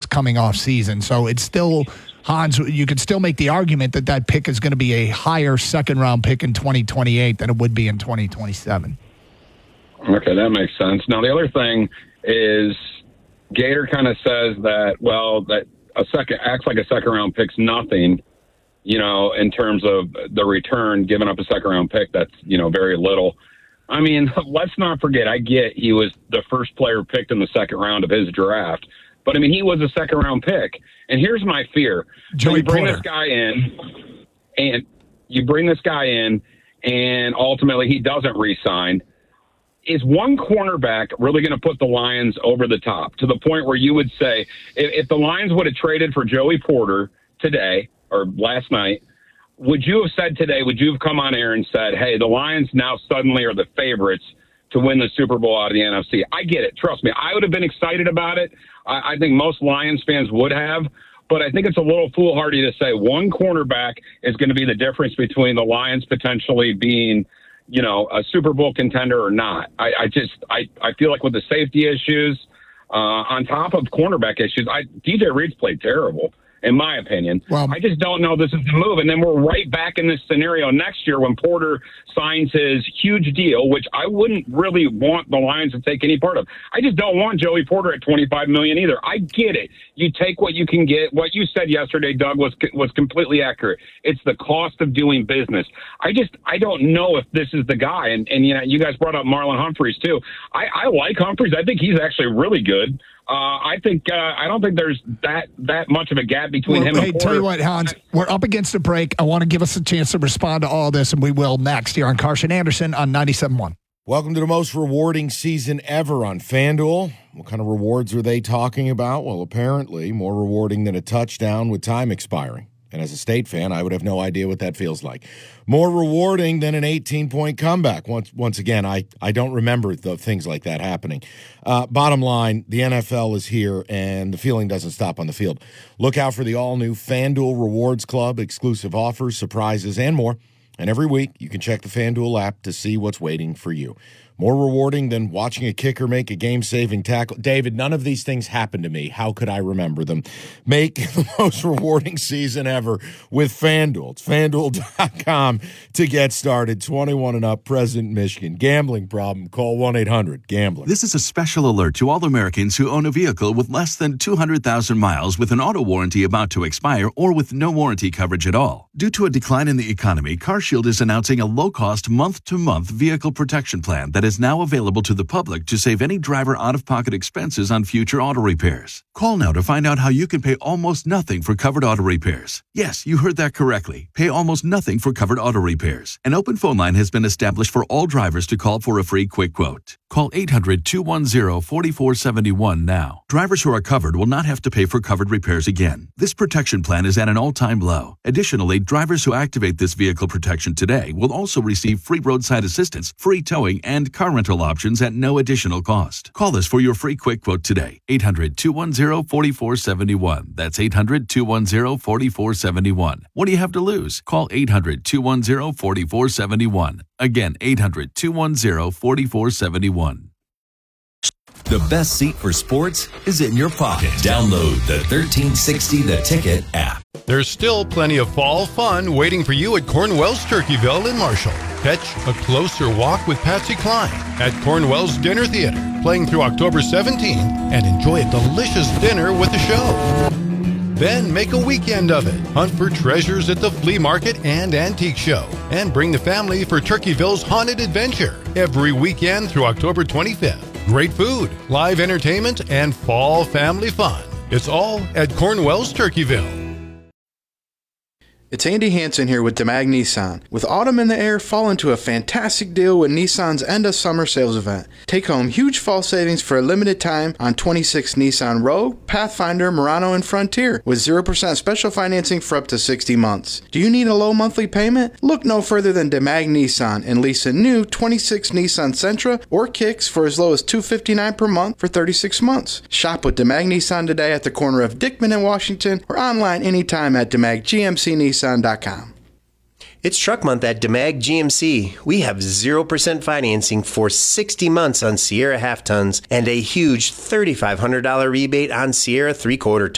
coming off season. So it's still, Hans, you could still make the argument that pick is going to be a higher second-round pick in 2028 than it would be in 2027. Okay, that makes sense. Now, the other thing is Gator kind of says that, well, that acts like a second-round pick's nothing, in terms of the return, giving up a second-round pick, that's, very little. I mean, let's not forget, I get he was the first player picked in the second round of his draft, but, I mean, he was a second-round pick. And here's my fear. So you bring this guy in, and ultimately he doesn't re-sign. Is one cornerback really going to put the Lions over the top to the point where you would say, if the Lions would have traded for Joey Porter today or last night, would you have come on air and said, hey, the Lions now suddenly are the favorites to win the Super Bowl out of the NFC? I get it. Trust me. I would have been excited about it. I think most Lions fans would have. But I think it's a little foolhardy to say one cornerback is going to be the difference between the Lions potentially being, a Super Bowl contender or not. I feel like with the safety issues, on top of cornerback issues, DJ Reed's played terrible, in my opinion. Well, I just don't know this is the move. And then we're right back in this scenario next year when Porter signs his huge deal, which I wouldn't really want the Lions to take any part of. I just don't want Joey Porter at $25 million either. I get it. You take what you can get. What you said yesterday, Doug, was completely accurate. It's the cost of doing business. I don't know if this is the guy. And you guys brought up Marlon Humphreys too. I like Humphreys. I think he's actually really good. I don't think there's that much of a gap between him and Porter. Tell you what, Hans, we're up against a break. I want to give us a chance to respond to all this, and we will next here on Carson Anderson on 97.1. Welcome to the most rewarding season ever on FanDuel. What kind of rewards are they talking about? Well, apparently more rewarding than a touchdown with time expiring. And as a State fan, I would have no idea what that feels like. More rewarding than an 18-point comeback. Once again, I don't remember things like that happening. Bottom line, the NFL is here, and the feeling doesn't stop on the field. Look out for the all-new FanDuel Rewards Club, exclusive offers, surprises, and more. And every week, you can check the FanDuel app to see what's waiting for you. More rewarding than watching a kicker make a game-saving tackle. David, none of these things happened to me. How could I remember them? Make the most rewarding season ever with FanDuel. It's FanDuel.com to get started. 21 and up, President Michigan. Gambling problem? Call 1-800-GAMBLER. This is a special alert to all Americans who own a vehicle with less than 200,000 miles with an auto warranty about to expire or with no warranty coverage at all. Due to a decline in the economy, CarShield is announcing a low-cost month-to-month vehicle protection plan that is now available to the public to save any driver out-of-pocket expenses on future auto repairs. Call now to find out how you can pay almost nothing for covered auto repairs. Yes, you heard that correctly. Pay almost nothing for covered auto repairs. An open phone line has been established for all drivers to call for a free quick quote. Call 800-210-4471 now. Drivers who are covered will not have to pay for covered repairs again. This protection plan is at an all-time low. Additionally, drivers who activate this vehicle protection today will also receive free roadside assistance, free towing, and car rental options at no additional cost. Call us for your free quick quote today. 800-210-4471. That's 800-210-4471. What do you have to lose? Call 800-210-4471. Again, 800-210-4471. The best seat for sports is in your pocket. Download the 1360 The Ticket app. There's still plenty of fall fun waiting for you at Cornwell's Turkeyville in Marshall. Catch a closer walk with Patsy Cline at Cornwell's Dinner Theater, playing through October 17th, and enjoy a delicious dinner with the show. Then make a weekend of it. Hunt for treasures at the flea market and antique show, and bring the family for Turkeyville's Haunted Adventure every weekend through October 25th. Great food, live entertainment, and fall family fun. It's all at Cornwell's Turkeyville. It's Andy Hansen here with DeMag Nissan. With autumn in the air, fall into a fantastic deal with Nissan's end of summer sales event. Take home huge fall savings for a limited time on 26 Nissan Rogue, Pathfinder, Murano, and Frontier with 0% special financing for up to 60 months. Do you need a low monthly payment? Look no further than DeMag Nissan and lease a new 26 Nissan Sentra or Kicks for as low as $259 per month for 36 months. Shop with DeMag Nissan today at the corner of Dickman and Washington or online anytime at DeMagGMCNissan.com. It's Truck Month at DeMag GMC. We have 0% financing for 60 months on Sierra half tons and a huge $3,500 rebate on Sierra 3/4